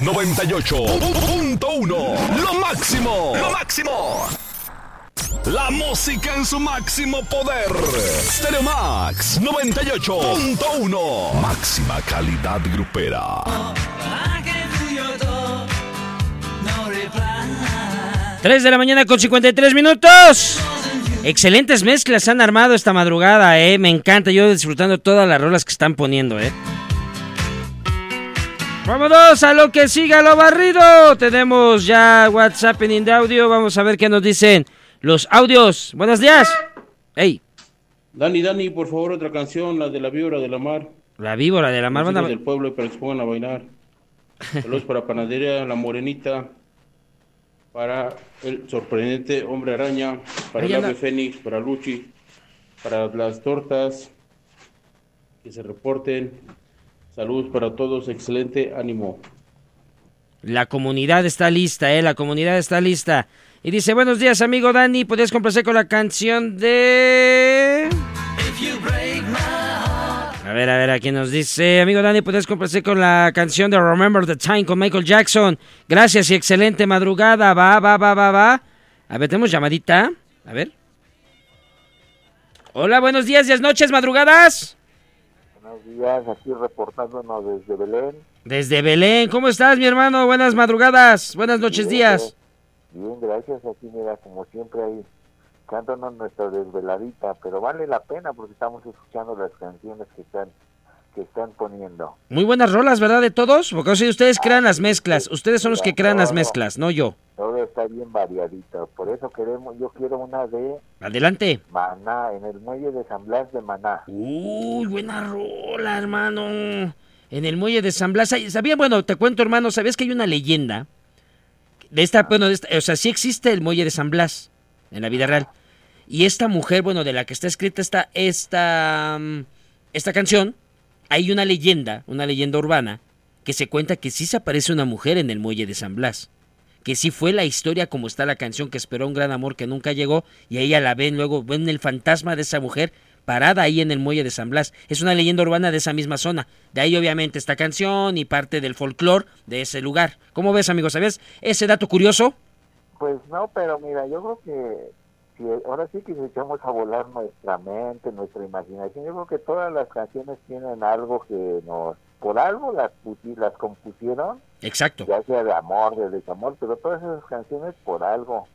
98.1. Lo máximo. Lo máximo. La música en su máximo poder. Stereo Max 98.1. Máxima calidad grupera. 3 de la mañana con 53 minutos. Excelentes mezclas han armado esta madrugada, me encanta, yo disfrutando todas las rolas que están poniendo, Vámonos a lo que siga, lo barrido. Tenemos ya WhatsApp en de audio, vamos a ver qué nos dicen los audios. Buenos días. Hey. Dani, por favor, otra canción, la de la víbora de la mar. La víbora de la mar. Los hijos del pueblo para que se pongan a bailar. Saludos para Panadería La Morenita, para el sorprendente Hombre Araña, para el Ave Fénix, para Luchi, para las tortas, que se reporten. Saludos para todos, excelente ánimo. La comunidad está lista, la comunidad está lista. Y dice, buenos días, amigo Dani, ¿podrías complacer con la canción de...? A ver, aquí nos dice, amigo Dani, ¿podrías complacer con la canción de Remember the Time con Michael Jackson? Gracias y excelente madrugada, va. A ver, tenemos llamadita, a ver. Hola, buenos días, noches, madrugadas. Buenos días, aquí reportándonos desde Belén. Desde Belén, ¿cómo estás, mi hermano? Buenas madrugadas, buenas noches, días. Bien, gracias, aquí mira, como siempre ahí, cantándonos nuestra desveladita, pero vale la pena porque estamos escuchando las canciones que están poniendo. Muy buenas rolas, ¿verdad, de todos? Porque si ustedes crean las mezclas, ustedes son los que crean las mezclas, no yo. Todo está bien variadito, por eso yo quiero una de... Adelante. Maná, en el muelle de San Blas de Maná. Uy, buena rola, hermano. En el muelle de San Blas, ¿sabía? Bueno, te cuento, hermano, ¿sabías que hay una leyenda? O sea, sí existe el muelle de San Blas en la vida real. Y esta mujer, bueno, de la que está escrita esta canción, hay una leyenda urbana, que se cuenta que sí se aparece una mujer en el muelle de San Blas. Que sí fue la historia como está la canción, que esperó un gran amor que nunca llegó, y a ella la ven, luego ven el fantasma de esa mujer parada ahí en el muelle de San Blas. Es una leyenda urbana de esa misma zona. De ahí obviamente esta canción y parte del folclore de ese lugar. ¿Cómo ves, amigo? ¿Sabías ese dato curioso? Pues no, pero mira, yo creo que ahora sí que si echamos a volar nuestra mente, nuestra imaginación, yo creo que todas las canciones tienen algo que por algo las compusieron. Exacto. Ya sea de amor, de desamor, pero todas esas canciones por algo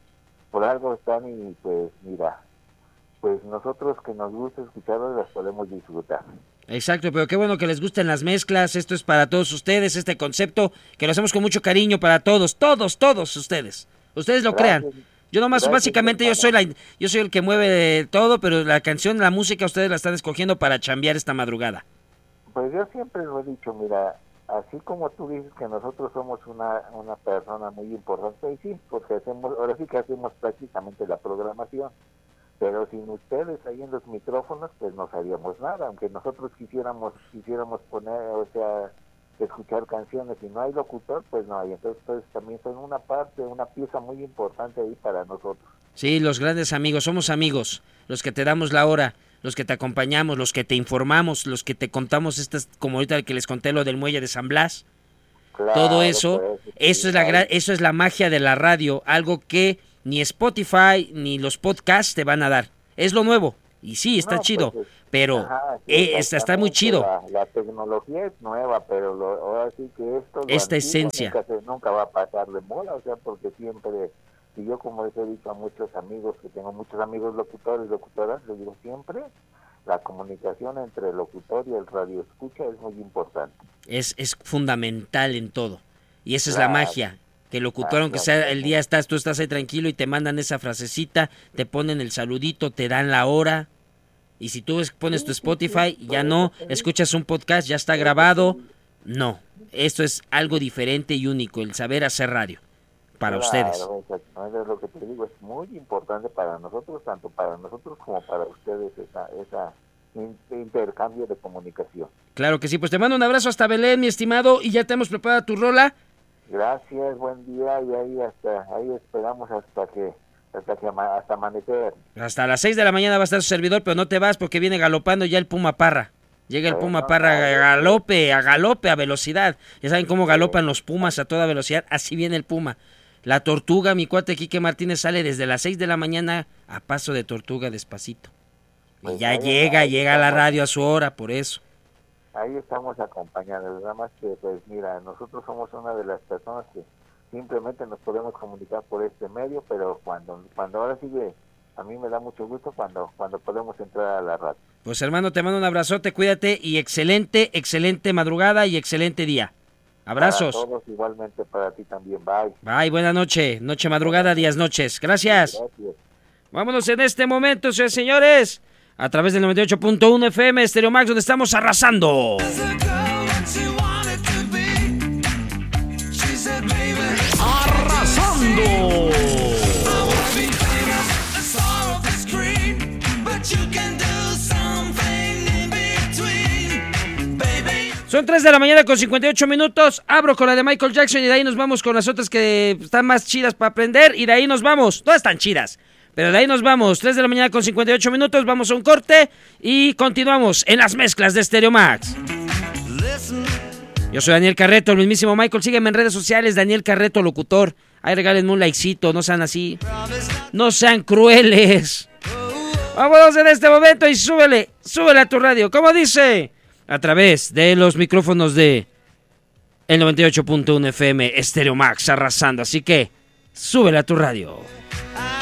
están y pues mira, pues nosotros que nos gusta escucharlas las podemos disfrutar. Exacto, pero qué bueno que les gusten las mezclas, esto es para todos ustedes, este concepto que lo hacemos con mucho cariño para todos ustedes. Ustedes lo crean. Yo nomás, básicamente, yo soy el que mueve todo, pero la canción, la música, ustedes la están escogiendo para chambear esta madrugada. Pues yo siempre lo he dicho, mira, así como tú dices que nosotros somos una persona muy importante, y sí, porque ahora sí que hacemos prácticamente la programación, pero sin ustedes ahí en los micrófonos, pues no sabíamos nada, aunque nosotros quisiéramos poner, o sea, escuchar canciones y no hay locutor, pues no hay. Entonces también son una pieza muy importante ahí para nosotros. Sí, los grandes amigos, somos amigos, los que te damos la hora, los que te acompañamos, los que te informamos, los que te contamos como ahorita que les conté lo del muelle de San Blas. Claro, todo eso, pues, eso es la magia de la radio, algo que ni Spotify ni los podcasts te van a dar. Es lo nuevo. Y sí, está chido, pues, pero está muy chido. La tecnología es nueva, pero ahora sí que esta esencia nunca va a pasar de moda, o sea, porque siempre, y yo como les he dicho a muchos amigos, que tengo muchos amigos locutores, locutoras, les digo siempre, la comunicación entre el locutor y el radioescucha es muy importante. Es fundamental en todo, y esa es la magia. Que el locutor, aunque sea el día tú estás ahí tranquilo y te mandan esa frasecita, te ponen el saludito, te dan la hora, y si tú pones tu Spotify, ya no, escuchas un podcast, ya está grabado, no, esto es algo diferente y único, el saber hacer radio, para ustedes. Exactamente, es lo que te digo, es muy importante para nosotros, tanto para nosotros como para ustedes, esa intercambio de comunicación. Claro que sí, pues te mando un abrazo hasta Belén, mi estimado, y ya te hemos preparado tu rola. Gracias, buen día, y ahí esperamos hasta amanecer. Hasta las 6 de la mañana va a estar su servidor, pero no te vas porque viene galopando ya el Puma Parra. Llega el Puma Parra a galope, a velocidad. Ya saben cómo galopan los pumas a toda velocidad, así viene el Puma. La tortuga, mi cuate Quique Martínez, sale desde las 6 de la mañana a paso de tortuga despacito. Y ya llega a la radio a su hora, por eso. Ahí estamos acompañando, nada más que, pues mira, nosotros somos una de las personas que simplemente nos podemos comunicar por este medio, pero cuando ahora sigue, a mí me da mucho gusto cuando podemos entrar a la radio. Pues hermano, te mando un abrazote, cuídate y excelente madrugada y excelente día. Abrazos. Para todos, igualmente para ti también, bye. Bye, buena noche, noche madrugada, días noches. Gracias. Vámonos en este momento, señores, a través del 98.1 FM Stereo Max, donde estamos arrasando. ¡Arrasando! Son 3 de la mañana con 58 minutos. Abro con la de Michael Jackson y de ahí nos vamos con las otras que están más chidas para aprender. Y de ahí nos vamos. Todas están chidas, pero de ahí nos vamos. 3 de la mañana con 58 minutos. Vamos a un corte y continuamos en las mezclas de Stereo Max. Yo soy Daniel Carreto, el mismísimo Michael. Sígueme en redes sociales, Daniel Carreto Locutor. Ahí regálenme un likecito, no sean así. No sean crueles. Vámonos en este momento y súbele a tu radio. ¿Cómo dice? A través de los micrófonos de el 98.1 FM Stereo Max, arrasando. Así que súbele a tu radio.